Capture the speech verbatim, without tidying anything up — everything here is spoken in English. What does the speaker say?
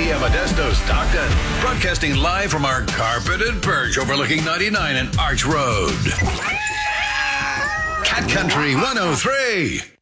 Via Modesto, Stockton. Broadcasting live from our carpeted perch overlooking ninety-nine and Arch Road. Cat Country one oh three.